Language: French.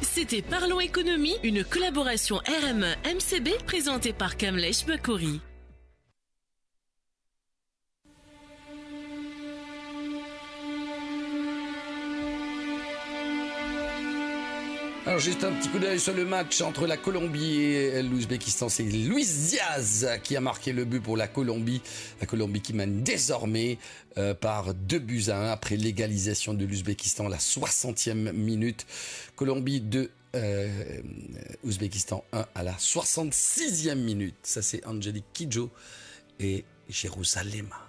C'était Parlons Économie, une collaboration RME-MCB présentée par Kamlesh Bakouri. Alors juste un petit coup d'œil sur le match entre la Colombie et l'Ouzbékistan. C'est Luis Diaz qui a marqué le but pour la Colombie. La Colombie qui mène désormais par 2-1 après l'égalisation de l'Ouzbékistan à la 60e minute. Colombie 2, Ouzbékistan 1 à la 66e minute. Ça c'est Angélique Kidjo et Jérusalem.